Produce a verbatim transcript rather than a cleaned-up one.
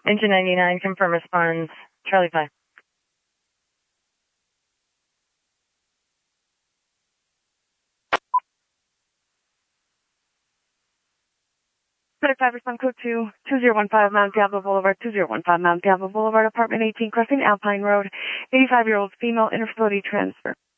Engine ninety-nine, confirm response, Charlie five. Charlie five, respond code two, two zero one five Mount Diablo Boulevard, two zero one five Mount Diablo Boulevard, apartment eighteen, crossing Alpine Road, eighty-five-year-old female, interfacility transfer.